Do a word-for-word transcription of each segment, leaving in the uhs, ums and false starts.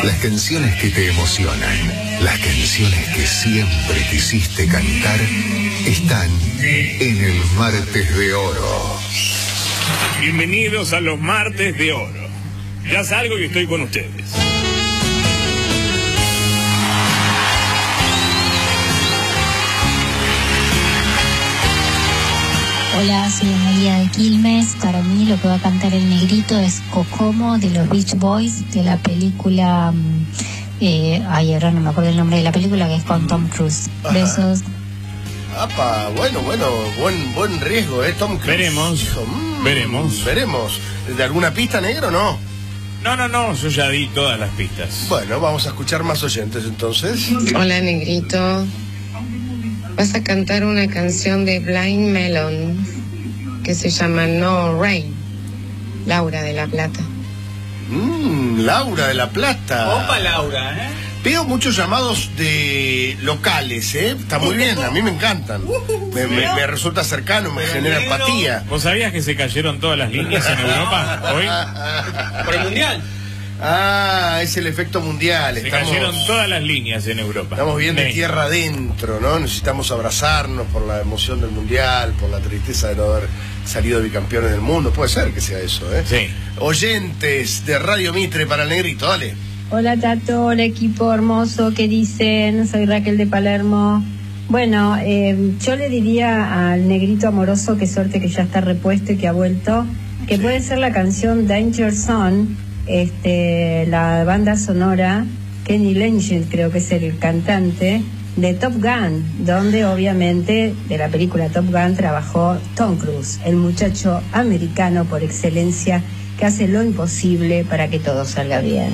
Las canciones que te emocionan, las canciones que siempre quisiste cantar, están en el Martes de Oro. Bienvenidos a los Martes de Oro. Ya salgo y estoy con ustedes. Hola, soy María de Quilmes. Para mí lo que va a cantar el negrito es Kokomo de los Beach Boys, de la película... Eh, ay, ahora no me acuerdo el nombre de la película, que es con Tom Cruise. Ajá. Besos. Apa, bueno, bueno, buen buen riesgo, ¿eh? Tom Cruise. Veremos, Hijo, mm, veremos. Veremos. ¿De alguna pista, negro, no? No, no, no, yo ya di todas las pistas. Bueno, vamos a escuchar más oyentes entonces. Hola, negrito. Vas a cantar una canción de Blind Melon que se llama No Rain. Laura de la Plata. Mmm, Laura de la Plata. Opa, Laura, ¿eh? Veo muchos llamados de locales, ¿eh? Está muy bien, a mí me encantan. Me, me, me resulta cercano, me genera empatía. ¿Vos sabías que se cayeron todas las líneas en Europa hoy? Por el Mundial. Ah, es el efecto mundial. Se Estamos, cayeron todas las líneas en Europa. estamos bien de Ven. tierra adentro, ¿no? Necesitamos abrazarnos por la emoción del mundial, por la tristeza de no haber salido bicampeones del mundo. Puede ser que sea eso, ¿eh? Sí. Oyentes de Radio Mitre para el negrito, dale. Hola Tato, hola equipo hermoso, ¿qué dicen? Soy Raquel de Palermo. Bueno, eh, yo le diría al negrito amoroso, qué suerte que ya está repuesto y que ha vuelto, que Sí. puede ser la canción Danger Zone, este, la banda sonora, Kenny Langell creo que es el cantante, de Top Gun, donde obviamente de la película Top Gun trabajó Tom Cruise, el muchacho americano por excelencia que hace lo imposible para que todo salga bien.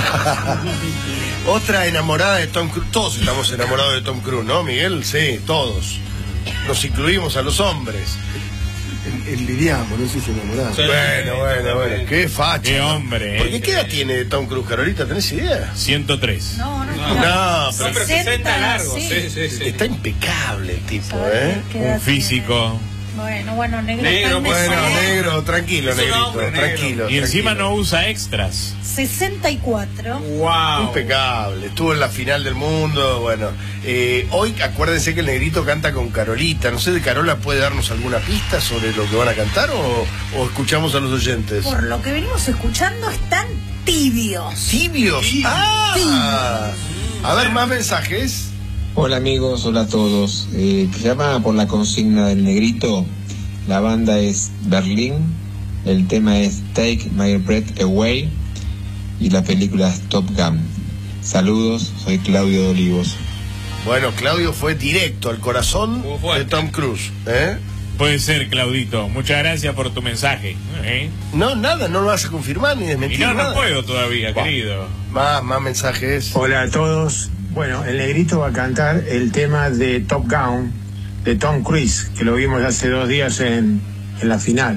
Otra enamorada de Tom Cruise. Todos estamos enamorados de Tom Cruise, ¿no, Miguel? Sí, todos. Nos incluimos a los hombres. El, el lidiamo, no sé si enamorado. Sí. Bueno, bueno, bueno. Qué facha. Qué ¿no? hombre, ¿Por qué eh. qué edad tiene Tom Cruise, Carolita? ¿Tenés idea? ciento tres. No, no, No, no. No, No, pero pero sesenta largo. sí. Sí, sí, sí. está impecable el tipo, ¿Sabes ¿eh? qué edad Un físico. tiene? Bueno, bueno, negro. Negro, cálmese. Bueno, negro, tranquilo, Es un negrito, hombre negro. tranquilo. Y encima tranquilo. no usa extras. sesenta y cuatro. Wow. Impecable, estuvo en la final del mundo. Bueno, eh, hoy acuérdense que el negrito canta con Carolita. No sé, de Carola puede darnos alguna pista sobre lo que van a cantar o, o escuchamos a los oyentes. Por lo que venimos escuchando, están tibios. Tibios. Ah, a ver, más mensajes. Hola amigos, hola a todos. Eh, que llama por la consigna del negrito. La banda es Berlín, el tema es Take My Breath Away y la película es Top Gun. Saludos, soy Claudio de Olivos. Bueno, Claudio fue directo al corazón Muy fuerte. de Tom Cruise, ¿eh? Puede ser, Claudito. Muchas gracias por tu mensaje. ¿eh? No, nada, no lo vas a confirmar ni Y desmentir no, nada. no puedo todavía, Buah. querido. Más, más mensajes. Hola a todos. Bueno, el negrito va a cantar el tema de Top Gun de Tom Cruise, que lo vimos hace dos días en, en la final.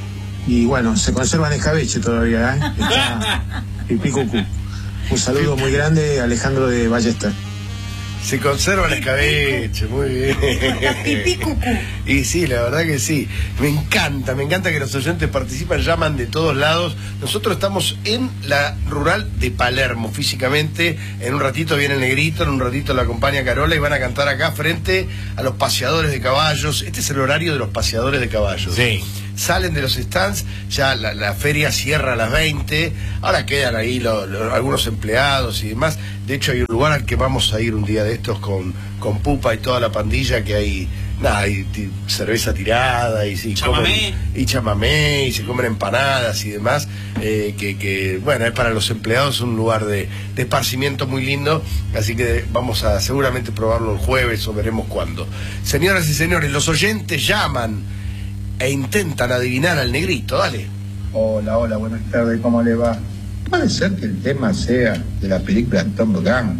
Y bueno, se conserva en escabeche todavía, ¿eh? Está pipí cucú. Un saludo muy grande, Alejandro de Ballester. Se conserva el escabeche, muy bien. Pipí cucú. Y sí, la verdad que sí. Me encanta, me encanta que los oyentes participan, llaman de todos lados. Nosotros estamos en la rural de Palermo, físicamente. En un ratito viene el negrito, en un ratito lo acompaña Carola y van a cantar acá frente a los paseadores de caballos. Este es el horario de los paseadores de caballos. Sí. Salen de los stands, ya la, la feria cierra a las veinte, ahora quedan ahí lo, lo, algunos empleados y demás. De hecho hay un lugar al que vamos a ir un día de estos con, con Pupa y toda la pandilla, que hay nada, hay ti- cerveza tirada y, sí, Chamamé. comen, y chamamé y se comen empanadas y demás, eh, que, que bueno, es para los empleados un lugar de, de esparcimiento muy lindo, así que vamos a seguramente probarlo el jueves o veremos cuándo. Señoras y señores, los oyentes llaman e intentan adivinar al negrito, dale. Hola, hola, buenas tardes, ¿cómo le va? Puede ser que el tema sea de la película Top Gun,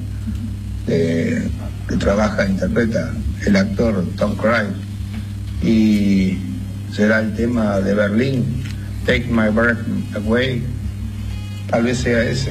de, que trabaja, interpreta el actor Tom Cruise, y será el tema de Berlín, Take My Breath Away, tal vez sea ese.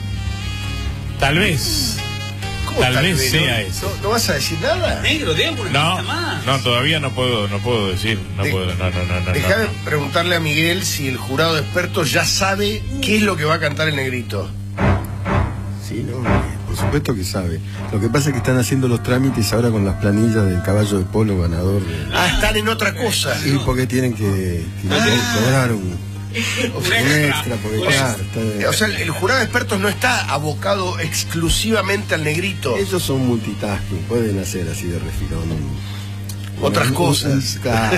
Tal vez. ¿Cómo Tal vez sea ¿No- ese. ¿No, no vas a decir nada? Negro, den por una No, pista más. no, todavía no puedo, no puedo decir, no De- puedo, no, no, no, no. Dejá no, de no. preguntarle a Miguel si el jurado de expertos ya sabe qué es lo que va a cantar el negrito. Sí, no, por supuesto que sabe. Lo que pasa es que están haciendo los trámites ahora con las planillas del caballo de polo ganador. De... Ah, están en otra cosa. Sí, porque tienen que, tienen que cobrar un, un extra. Porque, claro, está... O sea, el jurado de expertos no está abocado exclusivamente al negrito. Ellos son multitasking, pueden hacer así de refilón. Otras un, cosas. Un, claro,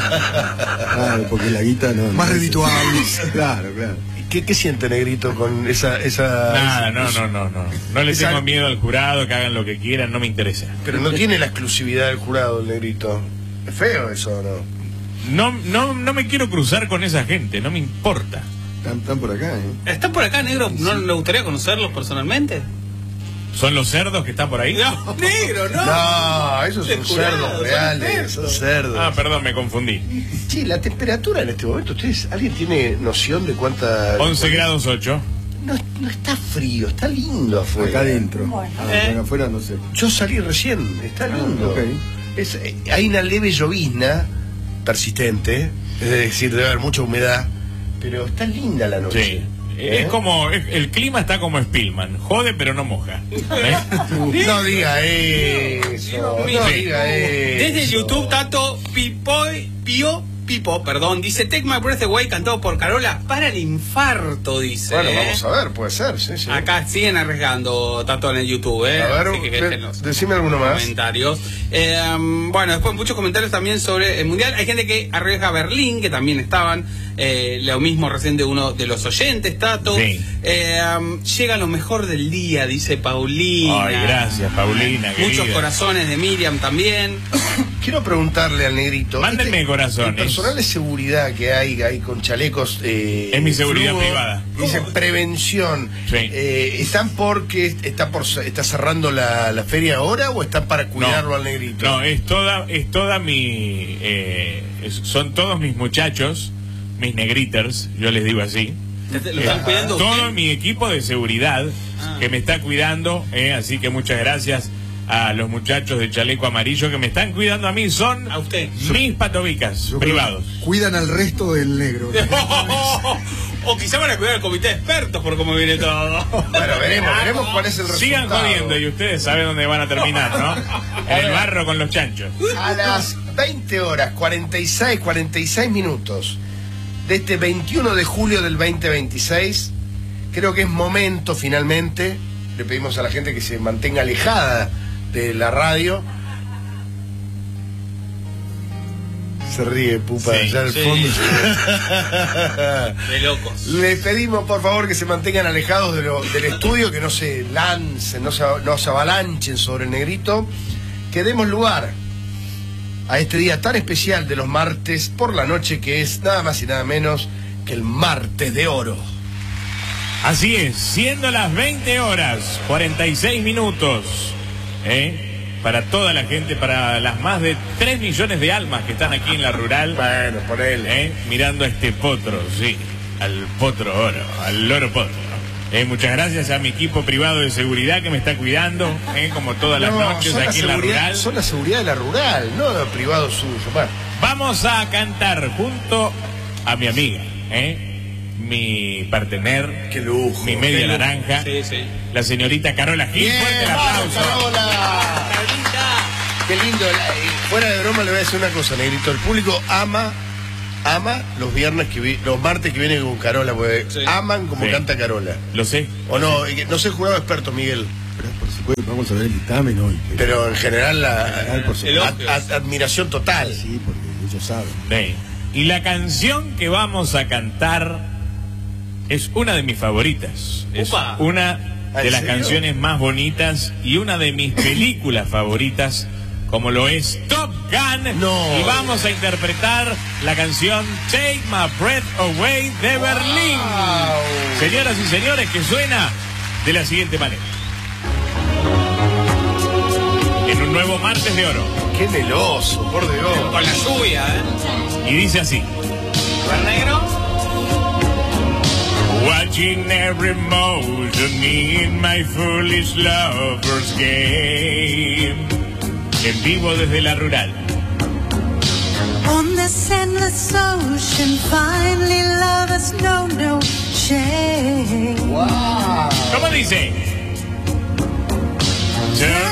claro, porque la guita no. Más no redituables. Claro, claro. ¿Qué, ¿Qué siente Negrito con esa... esa Nada, esa, no, no, no, no. No le esa, tengo miedo al jurado, que hagan lo que quieran, no me interesa. Pero no tiene la exclusividad del jurado, el Negrito. Es feo eso, ¿no? No, no, no me quiero cruzar con esa gente, no me importa. Están, están por acá, ¿eh? ¿Están por acá, negro? ¿No le gustaría conocerlos personalmente? ¿Son los cerdos que están por ahí? No, negro, no. No, esos son cerdos reales, son cerdos. Ah, perdón, me confundí. Sí, la temperatura en este momento, ¿ustedes, alguien tiene noción de cuánta...? once grados ocho. No, no está frío, está lindo afuera. Acá adentro. Bueno. Ah, Eh. acá afuera no sé. Yo salí recién, está lindo. ok. Es, eh, hay una leve llovizna persistente, es decir, debe haber mucha humedad, pero está linda la noche. Sí. ¿Eh? Es como, es- el clima está como Spillman, jode pero no moja. ¿Eh? No diga eso, no Sí. diga eso. Desde YouTube, Tato Pipoy, Pío, Pipo, perdón, dice Take My Breath Away, cantado por Carola, para el infarto, dice. Bueno, ¿eh? vamos a ver, puede ser, sí, sí. Acá siguen arriesgando Tato en el YouTube, ¿eh? A ver, Así que de- déjenos decime alguno más. comentarios. Eh, um, bueno, después muchos comentarios también sobre el Mundial. Hay gente que arriesga a Berlín, que también estaban. Eh, lo mismo recién de uno de los oyentes, Tato. Sí. Eh, um, llega lo mejor del día, dice Paulina. Ay, gracias, Paulina, Muchos querida. corazones de Miriam también. Quiero preguntarle al Negrito. Mándenme este- corazones. El personal de seguridad que hay, hay con chalecos. Eh, Es mi seguridad fluo, privada. Dice prevención. Sí. Eh, ¿Están porque está por está cerrando la, la feria ahora o están para cuidarlo al Negrito? No, es toda, es toda mi, eh, es- son todos mis muchachos, mis negriters, yo les digo así. ¿Lo están Eh, cuidando todo usted? mi equipo de seguridad Ah. que me está cuidando, eh, así que muchas gracias a los muchachos de chaleco amarillo que me están cuidando a mí, son A usted. mis patobicas Yo creo privados. que Cuidan al resto del negro. O quizá van a cuidar al comité de expertos por cómo viene todo. Bueno, veremos, veremos cuál es el resultado. Sigan jodiendo y ustedes saben dónde van a terminar, ¿no? En el barro con los chanchos. A las veinte horas, cuarenta y seis, cuarenta y seis minutos de este veintiuno de julio del veinte veintiséis, creo que es momento finalmente, le pedimos a la gente que se mantenga alejada de la radio. Se ríe, pupa, Sí, allá al sí. fondo. De locos. Les pedimos, por favor, que se mantengan alejados de lo- del estudio, que no se lancen, no se, no se avalanchen sobre el Negrito, que demos lugar a este día tan especial de los martes por la noche, que es nada más y nada menos que el martes de oro. Así es, siendo las veinte horas, cuarenta y seis minutos, ¿eh? Para toda la gente, para las más de tres millones de almas que están aquí en la rural, Bueno, por él. ¿eh? Mirando a este potro, sí, al potro oro, al loro potro. Eh, muchas gracias a mi equipo privado de seguridad que me está cuidando, ¿eh? Como todas las No, noches son aquí en la seguridad- rural. Son la seguridad de la rural, no de privado suyo. Bueno, Vamos a cantar junto a mi amiga, ¿eh? Mi partener, qué lujo. mi media Qué lujo. naranja, Sí, sí. la señorita Carola Gil. Bien, Fuerte el vamos, aplauso. Carola. Qué lindo. la- eh, Fuera de broma le voy a decir una cosa, Negrito. El público ama, ama los viernes que vi- los martes que viene con Carola, porque Sí. aman como Sí. canta Carola. Lo sé. O no, y que- no soy jurado experto, Miguel, Pero por supuesto, vamos a ver el dictamen hoy. pero en general la En general, por supuesto. ad- ad- admiración total. Sí, porque ellos saben. Sí. Y la canción que vamos a cantar es una de mis favoritas. Es Upa. una ¿En de las serio? canciones más bonitas y una de mis películas favoritas, como lo es Top Gun. No. Y vamos a interpretar la canción Take My Breath Away de Berlín. Señoras y señores, que suena de la siguiente manera. En un nuevo martes de oro. Qué meloso, por Dios. Con la lluvia, ¿eh? Y dice así. ¿El negro? Watching every motion in my foolish lover's game. En vivo desde la rural. On this endless ocean, finally lovers know no shame. ¿Cómo dice?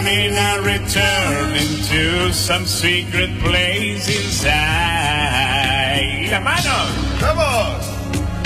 Learning a return into some secret place inside. ¡Y las manos! ¡Vamos!